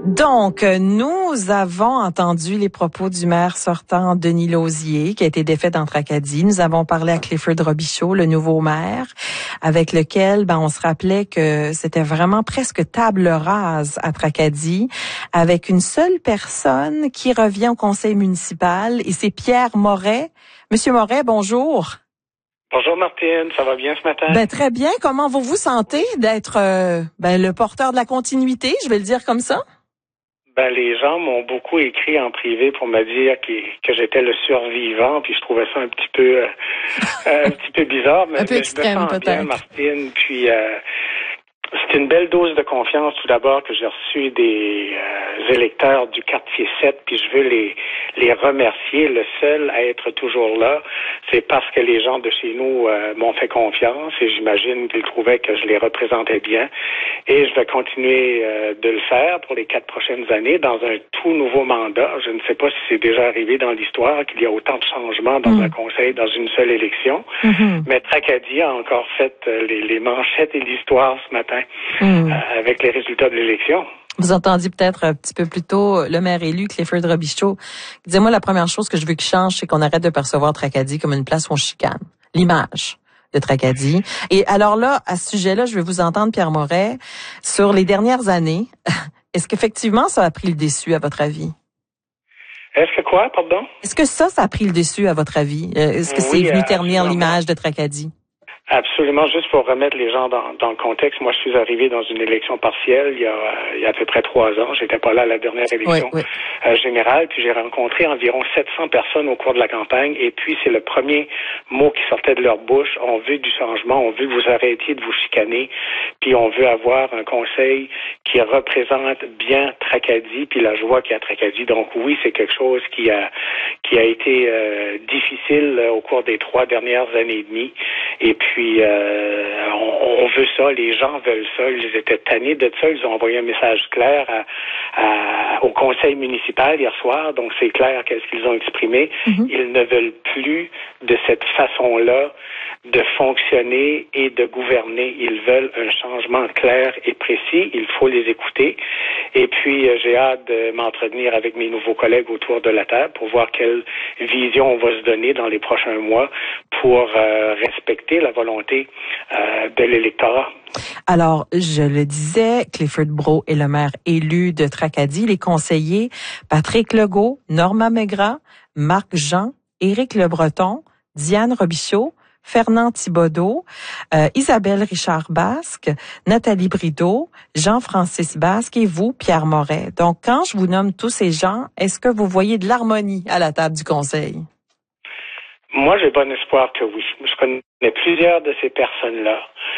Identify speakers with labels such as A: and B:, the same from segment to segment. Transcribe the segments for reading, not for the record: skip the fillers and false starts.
A: Donc, nous avons entendu les propos du maire sortant, Denis Lausier, qui a été défait dans Tracadie. Nous avons parlé à Clifford Robichaud, le nouveau maire, avec lequel on se rappelait que c'était vraiment presque table rase à Tracadie, avec une seule personne qui revient au conseil municipal, et c'est Pierre Moret. Monsieur Moret, bonjour.
B: Bonjour Martine, ça va bien ce matin?
A: Très bien. Comment vous vous sentez d'être le porteur de la continuité, je vais le dire comme ça?
B: Les gens m'ont beaucoup écrit en privé pour me dire que j'étais le survivant, puis je trouvais ça un petit peu bizarre, mais
A: un peu extrême,
B: je me sens
A: peut-être.
B: bien, Martine, puis c'est une belle dose de confiance tout d'abord que j'ai reçu des électeurs du quartier 7, puis je veux les remercier. Le seul à être toujours là, c'est parce que les gens de chez nous m'ont fait confiance et j'imagine qu'ils trouvaient que je les représentais bien. Et je vais continuer de le faire pour les 4 prochaines années dans un tout nouveau mandat. Je ne sais pas si c'est déjà arrivé dans l'histoire qu'il y a autant de changements dans un conseil dans une seule élection. Mais Tracadie a encore fait les manchettes et l'histoire ce matin avec les résultats de l'élection.
A: Vous entendiez peut-être un petit peu plus tôt le maire élu, Clifford Robichaud, qui disait, moi, la première chose que je veux qu'il change, c'est qu'on arrête de percevoir Tracadie comme une place où on chicane. L'image de Tracadie. Et alors là, à ce sujet-là, je vais vous entendre, Pierre Moret, sur les dernières années. Est-ce qu'effectivement, ça a pris le dessus, à votre avis?
B: Est-ce que quoi, pardon?
A: Est-ce que ça a pris le dessus, à votre avis? Est-ce que c'est venu ternir l'image de Tracadie?
B: Absolument. Juste pour remettre les gens dans le contexte, moi, je suis arrivé dans une élection partielle il y a à peu près 3 ans. J'étais pas là à la dernière élection générale, puis j'ai rencontré environ 700 personnes au cours de la campagne, et puis c'est le premier mot qui sortait de leur bouche. On veut du changement, on veut que vous arrêtiez de vous chicaner, puis on veut avoir un conseil qui représente bien Tracadie, puis la joie qu'il y a à Tracadie. Donc oui, c'est quelque chose qui a été difficile au cours des 3 dernières années et demie. Et puis, on veut ça, les gens veulent ça, ils étaient tannés de ça, ils ont envoyé un message clair au conseil municipal hier soir, donc c'est clair qu'est-ce qu'ils ont exprimé. Ils ne veulent plus de cette façon-là de fonctionner et de gouverner. Ils veulent un changement clair et précis, il faut les écouter. Et puis, j'ai hâte de m'entretenir avec mes nouveaux collègues autour de la table pour voir quelle vision on va se donner dans les prochains mois pour respecter la volonté de l'électorat.
A: Alors, je le disais, Clifford Brault est le maire élu de Tracadie. Les conseillers, Patrick Legault, Norma Maigrat, Marc Jean, Éric Lebreton, Diane Robichaud, Fernand Thibodeau, Isabelle Richard-Basque, Nathalie Brideau, Jean-Francis Basque et vous, Pierre Moret. Donc, quand je vous nomme tous ces gens, est-ce que vous voyez de l'harmonie à la table du conseil?
B: Moi, j'ai bon espoir que oui. Je connais plusieurs de ces personnes-là.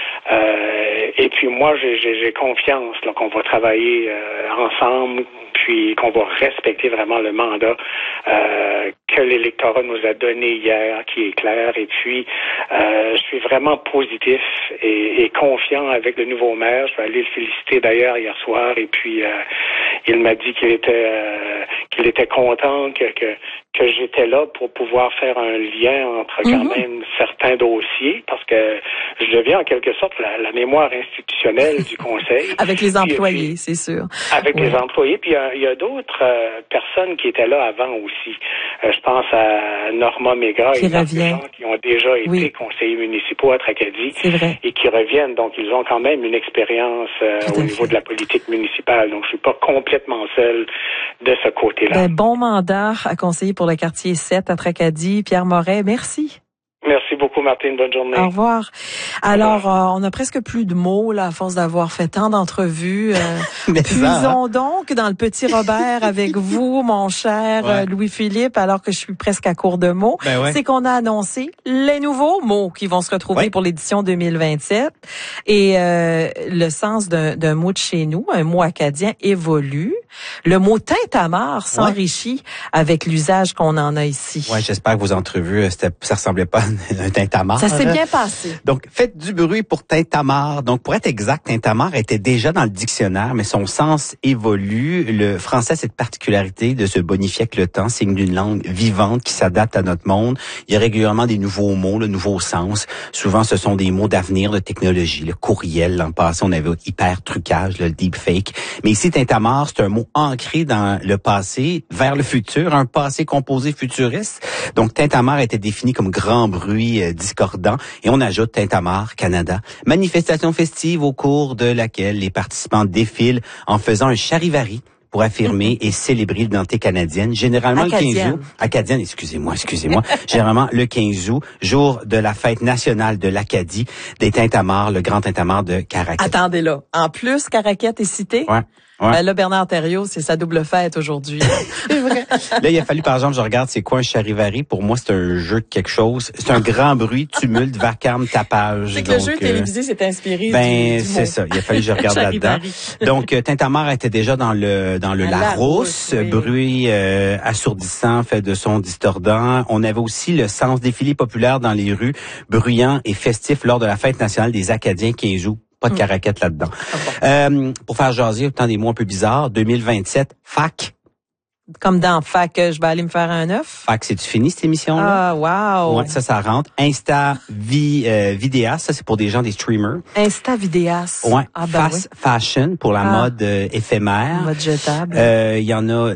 B: Et puis moi, j'ai confiance qu'on va travailler ensemble, puis qu'on va respecter vraiment le mandat que l'électorat nous a donné hier, qui est clair. Et puis, je suis vraiment positif et confiant avec le nouveau maire. Je vais aller le féliciter d'ailleurs hier soir. Et puis, il m'a dit qu'il était content que j'étais là pour pouvoir faire un lien entre quand même certains dossiers, parce que je deviens en quelque sorte la mémoire institutionnelle du conseil.
A: Avec les employés, c'est sûr.
B: Avec les employés. Puis il y a d'autres personnes qui étaient là avant aussi. Je pense à Norma Maigrat et Marc Jean qui ont déjà été conseillers municipaux à Tracadie et qui reviennent. Donc, ils ont quand même une expérience au niveau de la politique municipale. Donc, je suis pas complètement seul de ce côté-là.
A: Bon mandat à conseiller pour le quartier 7 à Tracadie. Pierre Moret, merci.
B: Merci beaucoup, Martine. Bonne journée.
A: Au revoir. Alors, on a presque plus de mots, là, à force d'avoir fait tant d'entrevues. Puisons donc dans le petit Robert avec vous, mon cher Louis-Philippe, alors que je suis presque à court de mots. C'est qu'on a annoncé les nouveaux mots qui vont se retrouver pour l'édition 2027. Et le sens d'un mot de chez nous, un mot acadien, évolue. Le mot tintamarre s'enrichit avec l'usage qu'on en a ici.
C: Ouais, j'espère que vos entrevues, ça ressemblait pas un tintamarre.
A: Ça s'est bien passé.
C: Donc, faites du bruit pour tintamarre. Donc, pour être exact, tintamarre était déjà dans le dictionnaire, mais son sens évolue. Le français a cette particularité de se bonifier avec le temps, signe d'une langue vivante qui s'adapte à notre monde. Il y a régulièrement des nouveaux mots, le nouveau sens. Souvent, ce sont des mots d'avenir, de technologie. Le courriel, l'an passé, on avait hyper trucage, le deepfake. Mais ici, tintamarre, c'est un mot mot ancré dans le passé vers le futur, un passé composé futuriste. Donc, tintamarre était défini comme grand bruit discordant et on ajoute Tintamarre Canada. Manifestation festive au cours de laquelle les participants défilent en faisant un charivari pour affirmer et célébrer l'identité canadienne, généralement
A: acadienne.
C: Le 15 août. Acadienne, excusez-moi. Généralement le 15 août, jour de la fête nationale de l'Acadie, des tintamarres, le grand tintamarre de Caraquet.
A: Attendez là. En plus, Caraquet est cité.
C: Ouais. Ouais.
A: Là, Bernard Thériault, c'est sa double fête aujourd'hui.
C: C'est vrai. Là, il a fallu, par exemple, je regarde c'est quoi un charivari. Pour moi, c'est un jeu de quelque chose. C'est un grand bruit, tumulte, vacarme, tapage.
A: C'est que le jeu télévisé s'est inspiré du
C: c'est
A: mot.
C: ça. Il a fallu que je regarde là-dedans. Donc, Tintamarre était déjà dans le Larousse, oui. Bruit assourdissant, fait de sons distordants. On avait aussi le sens défilé populaire dans les rues, bruyant et festif lors de la fête nationale des Acadiens 15 août. Pas de caraquette là-dedans. Ah bon. Pour faire jaser, autant des mots un peu bizarres, 2027, FAC.
A: Comme dans FAC, je vais aller me faire un œuf.
C: FAC, c'est-tu fini cette émission-là?
A: Ah, wow!
C: Ouais, ça rentre. Vidéas, ça c'est pour des gens, des streamers.
A: Vidéas.
C: Ouais.
A: Ah, ben
C: Fast fashion, pour la mode éphémère.
A: Mode jetable.
C: Il y en a...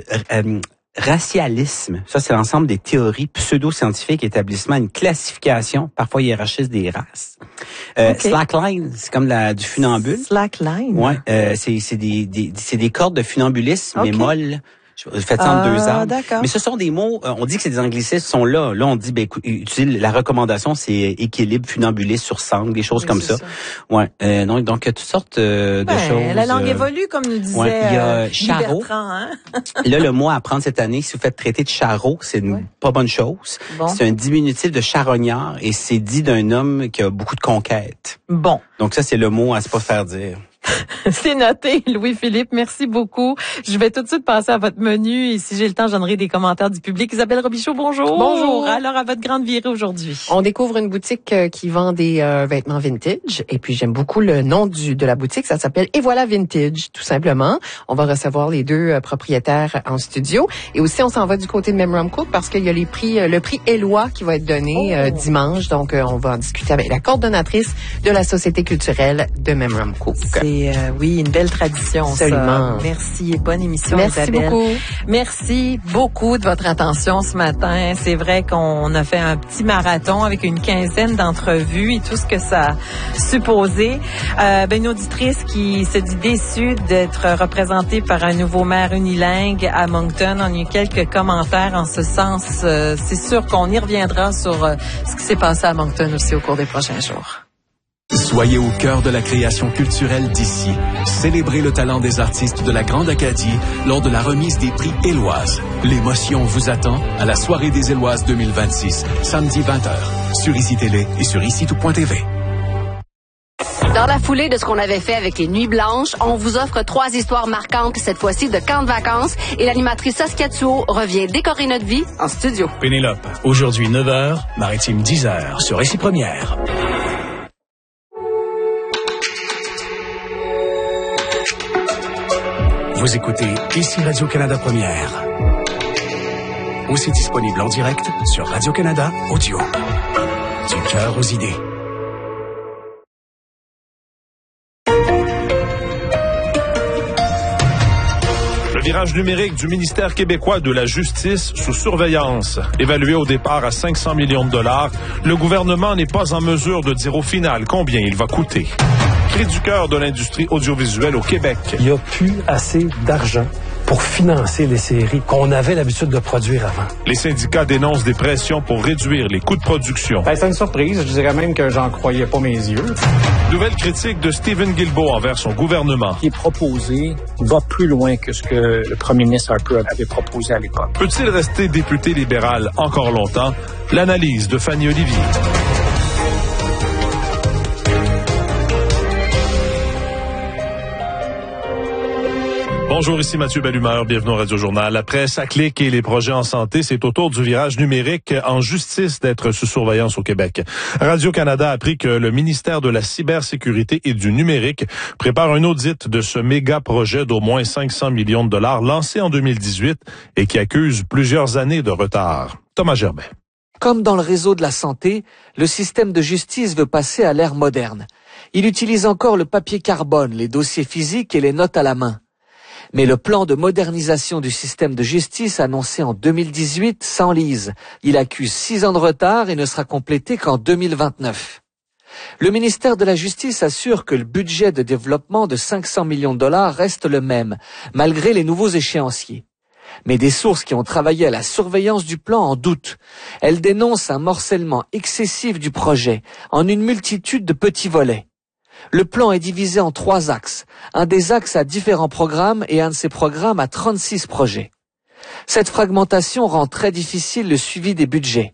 C: racialisme, ça c'est l'ensemble des théories pseudo-scientifiques établissement une classification, parfois hiérarchiste des races. Slackline, c'est comme du funambule.
A: Slackline.
C: Ouais, c'est des cordes de funambulisme mais molles. Faites ça en 2 ans.
A: D'accord.
C: Mais ce sont des mots, on dit que c'est des anglicismes, sont là. Là, on dit, la recommandation, c'est équilibre, funambulisme sur sangle, des choses comme ça. Ouais. Donc, toutes sortes de choses.
A: La langue évolue, comme nous disait
C: il y a charreau.
A: Hein?
C: Là, le mot à apprendre cette année, si vous faites traiter de charreau, c'est une pas bonne chose. Bon. C'est un diminutif de charognard et c'est dit d'un homme qui a beaucoup de conquêtes.
A: Bon.
C: Donc ça, c'est le mot à se pas faire dire.
A: C'est noté, Louis-Philippe. Merci beaucoup. Je vais tout de suite passer à votre menu et si j'ai le temps, j'en aurai des commentaires du public. Isabelle Robichaud, bonjour.
D: Bonjour.
A: Alors, à votre grande virée aujourd'hui.
D: On découvre une boutique qui vend des vêtements vintage et puis j'aime beaucoup le nom de la boutique. Ça s'appelle Et voilà Vintage, tout simplement. On va recevoir les 2 propriétaires en studio et aussi on s'en va du côté de Memram Cook parce qu'il y a le prix Éloi qui va être donné dimanche. Donc, on va en discuter avec la coordonnatrice de la Société culturelle de Memram Cook.
A: Oui, une belle tradition.
D: Absolument.
A: Ça. Merci et bonne émission,
D: Merci
A: Isabelle.
D: Beaucoup.
A: Merci beaucoup de votre attention ce matin. C'est vrai qu'on a fait un petit marathon avec une 15aine d'entrevues et tout ce que ça a supposé. Une auditrice qui se dit déçue d'être représentée par un nouveau maire unilingue à Moncton. On a eu quelques commentaires en ce sens. C'est sûr qu'on y reviendra sur ce qui s'est passé à Moncton aussi au cours des prochains jours.
E: Soyez au cœur de la création culturelle d'ici. Célébrez le talent des artistes de la Grande Acadie lors de la remise des prix Éloises. L'émotion vous attend à la soirée des Éloises 2026, samedi 20h, sur ICI Télé et sur ICITout.tv.
F: Dans la foulée de ce qu'on avait fait avec les Nuits Blanches, on vous offre 3 histoires marquantes, cette fois-ci de camp de vacances, et l'animatrice Saskia Thuot revient décorer notre vie en studio.
G: Pénélope, aujourd'hui 9h, Maritime 10h, sur ICI Première. Vous écoutez ici Radio-Canada Première. Aussi disponible en direct sur Radio-Canada Audio. Du cœur aux idées.
H: Le virage numérique du ministère québécois de la Justice sous surveillance. Évalué au départ à 500 millions de dollars, le gouvernement n'est pas en mesure de dire au final combien il va coûter. Cri du cœur de l'industrie audiovisuelle au Québec.
I: Il n'y a plus assez d'argent pour financer les séries qu'on avait l'habitude de produire avant.
H: Les syndicats dénoncent des pressions pour réduire les coûts de production.
J: C'est une surprise. Je dirais même que j'en croyais pas mes yeux.
H: Nouvelle critique de Stephen Guilbeault envers son gouvernement.
K: Ce qui est proposé va plus loin que ce que le premier ministre Harper avait proposé à l'époque.
H: Peut-il rester député libéral encore longtemps? L'analyse de Fanny Olivier. Bonjour, ici Mathieu Bellumeur, bienvenue au Radio-Journal. Après sa clique et les projets en santé, c'est au tour du virage numérique en justice d'être sous surveillance au Québec. Radio-Canada a appris que le ministère de la cybersécurité et du numérique prépare un audit de ce méga projet d'au moins 500 millions de dollars lancé en 2018 et qui accuse plusieurs années de retard. Thomas Gerbet.
L: Comme dans le réseau de la santé, le système de justice veut passer à l'ère moderne. Il utilise encore le papier carbone, les dossiers physiques et les notes à la main. Mais le plan de modernisation du système de justice annoncé en 2018 s'enlise. Il accuse 6 ans de retard et ne sera complété qu'en 2029. Le ministère de la Justice assure que le budget de développement de 500 millions de dollars reste le même, malgré les nouveaux échéanciers. Mais des sources qui ont travaillé à la surveillance du plan en doutent. Elles dénoncent un morcellement excessif du projet, en une multitude de petits volets. Le plan est divisé en 3 axes. Un des axes a différents programmes et un de ces programmes a 36 projets. Cette fragmentation rend très difficile le suivi des budgets.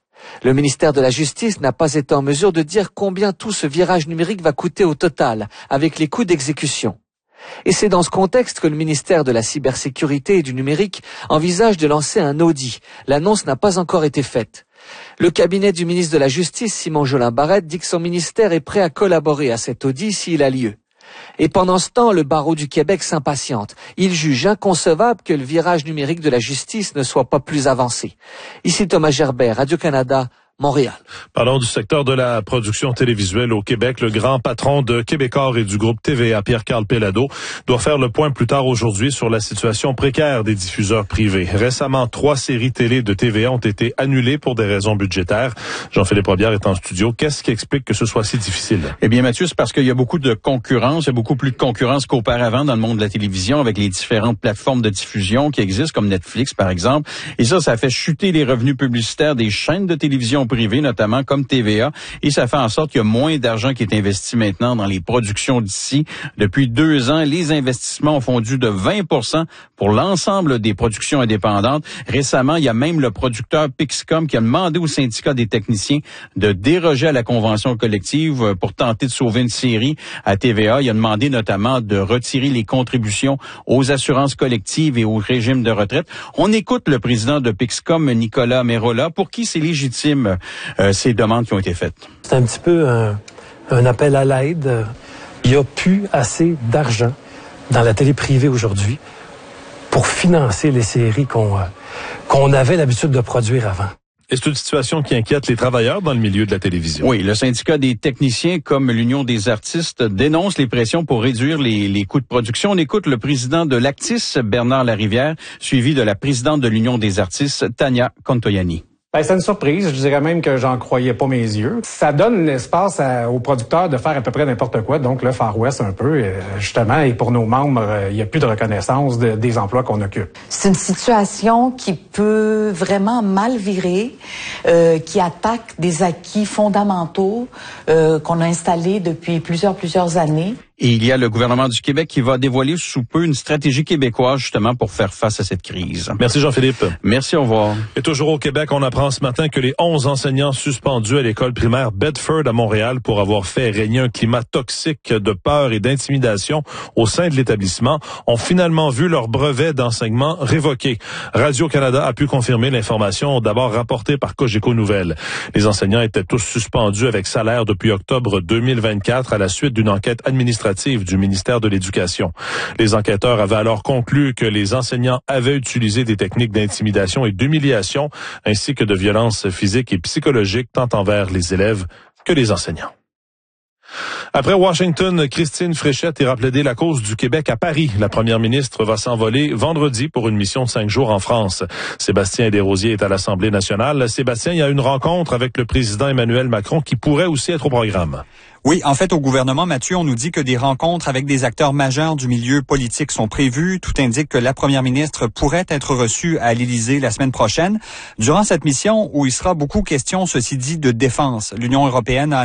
L: Le ministère de la Justice n'a pas été en mesure de dire combien tout ce virage numérique va coûter au total, avec les coûts d'exécution. Et c'est dans ce contexte que le ministère de la Cybersécurité et du Numérique envisage de lancer un audit. L'annonce n'a pas encore été faite. Le cabinet du ministre de la Justice, Simon Jolin Barrette, dit que son ministère est prêt à collaborer à cet audit s'il a lieu. Et pendant ce temps, le barreau du Québec s'impatiente. Il juge inconcevable que le virage numérique de la justice ne soit pas plus avancé. Ici Thomas Gerbert, Radio-Canada, Montréal.
H: Parlons du secteur de la production télévisuelle au Québec. Le grand patron de Québecor et du groupe TVA, Pierre-Carl Péladeau, doit faire le point plus tard aujourd'hui sur la situation précaire des diffuseurs privés. Récemment, 3 séries télé de TVA ont été annulées pour des raisons budgétaires. Jean-Philippe Robillard est en studio. Qu'est-ce qui explique que ce soit si difficile?
M: Eh bien, Mathieu, c'est parce qu'il y a beaucoup de concurrence. Il y a beaucoup plus de concurrence qu'auparavant dans le monde de la télévision avec les différentes plateformes de diffusion qui existent, comme Netflix, par exemple. Et ça fait chuter les revenus publicitaires des chaînes de télévision privées, notamment comme TVA, et ça fait en sorte qu'il y a moins d'argent qui est investi maintenant dans les productions d'ici. Depuis 2 ans, les investissements ont fondu de 20% pour l'ensemble des productions indépendantes. Récemment, il y a même le producteur Pixcom qui a demandé au syndicat des techniciens de déroger à la convention collective pour tenter de sauver une série à TVA. Il a demandé notamment de retirer les contributions aux assurances collectives et au régime de retraite. On écoute le président de Pixcom, Nicolas Merola, pour qui c'est légitime ces demandes qui ont été faites.
I: C'est un petit peu un appel à l'aide. Il n'y a plus assez d'argent dans la télé privée aujourd'hui pour financer les séries qu'on avait l'habitude de produire avant.
H: Et c'est une situation qui inquiète les travailleurs dans le milieu de la télévision.
M: Oui, le syndicat des techniciens comme l'Union des artistes dénonce les pressions pour réduire les coûts de production. On écoute le président de l'Actis, Bernard Larivière, suivi de la présidente de l'Union des artistes, Tania Contoyani.
J: C'est une surprise. Je dirais même que j'en croyais pas mes yeux. Ça donne l'espace aux producteurs de faire à peu près n'importe quoi. Donc, le Far West un peu, justement, et pour nos membres, il n'y a plus de reconnaissance des emplois qu'on occupe.
N: C'est une situation qui peut vraiment mal virer, qui attaque des acquis fondamentaux qu'on a installés depuis plusieurs années.
M: Et il y a le gouvernement du Québec qui va dévoiler sous peu une stratégie québécoise justement pour faire face à cette crise.
H: Merci Jean-Philippe.
M: Merci, au revoir.
H: Et toujours au Québec, on apprend ce matin que les 11 enseignants suspendus à l'école primaire Bedford à Montréal pour avoir fait régner un climat toxique de peur et d'intimidation au sein de l'établissement ont finalement vu leur brevet d'enseignement révoqué. Radio-Canada a pu confirmer l'information d'abord rapportée par Cogeco Nouvelles. Les enseignants étaient tous suspendus avec salaire depuis octobre 2024 à la suite d'une enquête administrative du ministère de l'Éducation. Les enquêteurs avaient alors conclu que les enseignants avaient utilisé des techniques d'intimidation et d'humiliation, ainsi que de violences physiques et psychologiques tant envers les élèves que les enseignants. Après Washington, Christine Fréchette ira plaider la cause du Québec à Paris. La première ministre va s'envoler vendredi pour une mission de 5 jours en France. Sébastien Desrosiers est à l'Assemblée nationale. Sébastien, il y a une rencontre avec le président Emmanuel Macron qui pourrait aussi être au programme.
O: Oui, en fait, au gouvernement, Mathieu, on nous dit que des rencontres avec des acteurs majeurs du milieu politique sont prévues. Tout indique que la première ministre pourrait être reçue à l'Élysée la semaine prochaine. Durant cette mission, où il sera beaucoup question, ceci dit, de défense, l'Union européenne a